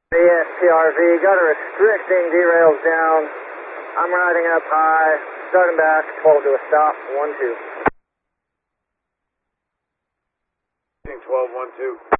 PRV, got a restricting, derails down. I'm riding up high, starting back, 12 to a stop, 1-2. 12-1-2.